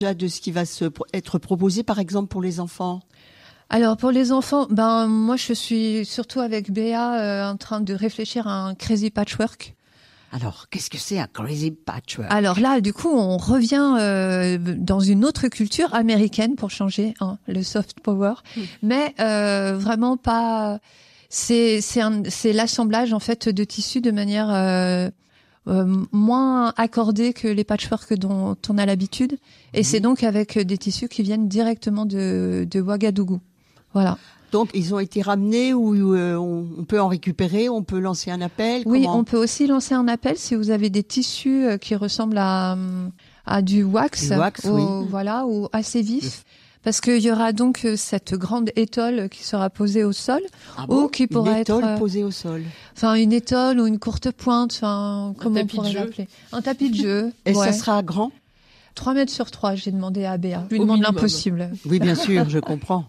de ce qui va être proposé, par exemple, pour les enfants? Alors pour les enfants, moi je suis surtout avec Béa en train de réfléchir à un crazy patchwork. Alors, qu'est-ce que c'est un crazy patchwork? Alors là, du coup, on revient dans une autre culture américaine pour changer le soft power, mais vraiment pas. C'est l'assemblage en fait de tissus de manière moins accordée que les patchworks dont on a l'habitude, et c'est donc avec des tissus qui viennent directement de Ouagadougou. Voilà. Donc, ils ont été ramenés ou on peut en récupérer, on peut lancer un appel? Oui, comment? on peut aussi lancer un appel si vous avez des tissus qui ressemblent à du wax, oui. Voilà, ou assez vif. Parce qu'il y aura donc cette grande étole qui sera posée au sol, ou qui pourra être une étole posée au sol. Enfin, une étole ou une courte pointe, enfin, comment on pourrait l'appeler? Un tapis de jeu. Et ça sera grand? 3 mètres sur 3, j'ai demandé à Béa. Je lui demande l'impossible. Oui, bien sûr, je comprends.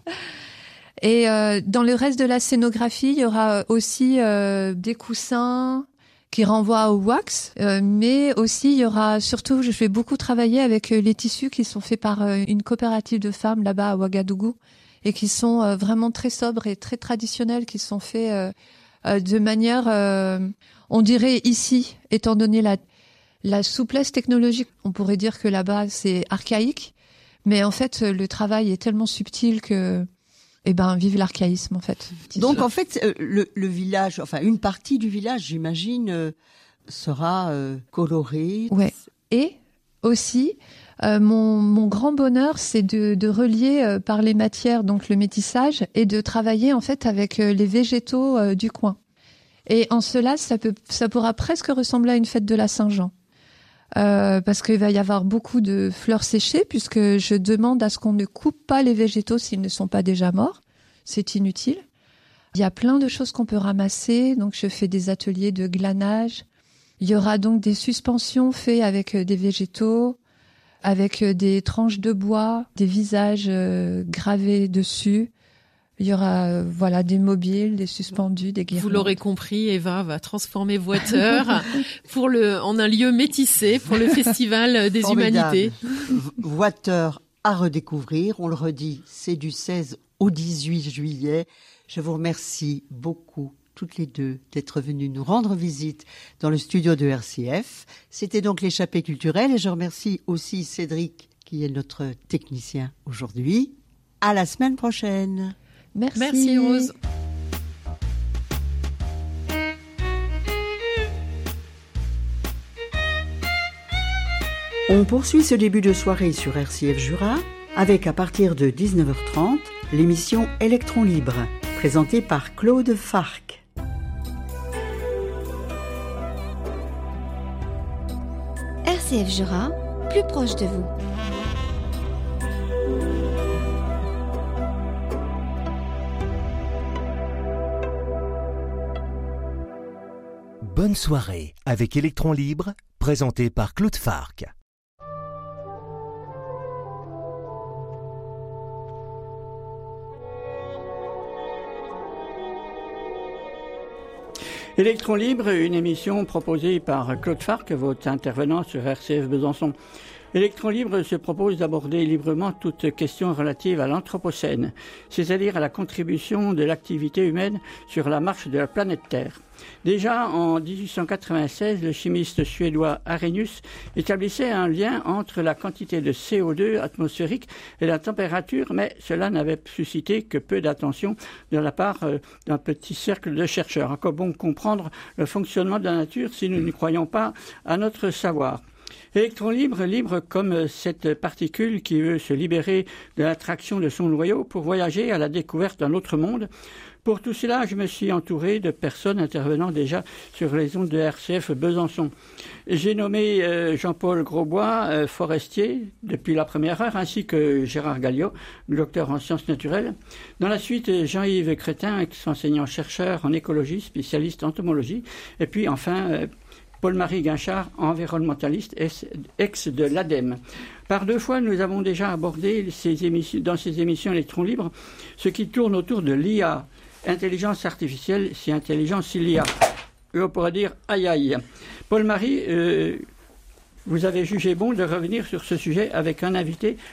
Et dans le reste de la scénographie, il y aura aussi des coussins qui renvoient au wax, mais aussi il y aura surtout, je vais beaucoup travailler avec les tissus qui sont faits par une coopérative de femmes là-bas à Ouagadougou et qui sont vraiment très sobres et très traditionnels, qui sont faits de manière, on dirait ici, étant donné la souplesse technologique, on pourrait dire que là-bas c'est archaïque, mais en fait le travail est tellement subtil que vive l'archaïsme en fait. Donc en fait, le village, enfin une partie du village, j'imagine, sera colorée. Ouais. Et aussi, mon grand bonheur, c'est de relier par les matières, donc le métissage, et de travailler en fait avec les végétaux du coin. Et en cela, ça pourra presque ressembler à une fête de la Saint-Jean. Parce qu'il va y avoir beaucoup de fleurs séchées, puisque je demande à ce qu'on ne coupe pas les végétaux s'ils ne sont pas déjà morts. C'est inutile. Il y a plein de choses qu'on peut ramasser, donc je fais des ateliers de glanage. Il y aura donc des suspensions faites avec des végétaux, avec des tranches de bois, des visages gravés dessus. Il y aura des mobiles, des suspendus, des guirlandes. Vous l'aurez compris, Eva va transformer Water en un lieu métissé pour le Festival des Humanités. Water à redécouvrir, on le redit, c'est du 16 au 18 juillet. Je vous remercie beaucoup, toutes les deux, d'être venues nous rendre visite dans le studio de RCF. C'était donc l'échappée culturelle et je remercie aussi Cédric qui est notre technicien aujourd'hui. À la semaine prochaine. Merci Rose. On poursuit ce début de soirée sur RCF Jura avec à partir de 19h30 l'émission Électron Libre présentée par Claude Farc. RCF Jura, plus proche de vous. Bonne soirée avec Électron Libre, présenté par Claude Farc. Électron Libre, une émission proposée par Claude Farc, votre intervenant sur RCF Besançon. Électron Libre se propose d'aborder librement toute question relative à l'Anthropocène, c'est-à-dire à la contribution de l'activité humaine sur la marche de la planète Terre. Déjà en 1896, le chimiste suédois Arrhenius établissait un lien entre la quantité de CO2 atmosphérique et la température, mais cela n'avait suscité que peu d'attention de la part d'un petit cercle de chercheurs. Encore bon comprendre le fonctionnement de la nature si nous ne croyons pas à notre savoir. Électron libre, libre comme cette particule qui veut se libérer de l'attraction de son noyau pour voyager à la découverte d'un autre monde. Pour tout cela, je me suis entouré de personnes intervenant déjà sur les ondes de RCF Besançon. J'ai nommé Jean-Paul Grosbois, forestier, depuis la première heure, ainsi que Gérard Galliot, docteur en sciences naturelles. Dans la suite, Jean-Yves Crétin, ex-enseignant-chercheur en écologie, spécialiste entomologie. Et puis enfin, Paul-Marie Guinchard, environnementaliste, ex de l'ADEME. Par 2 fois, nous avons déjà abordé dans ces émissions Électrons Libres ce qui tourne autour de l'IA. Intelligence artificielle, si intelligence il y a. On pourrait dire aïe aïe. Paul-Marie, vous avez jugé bon de revenir sur ce sujet avec un invité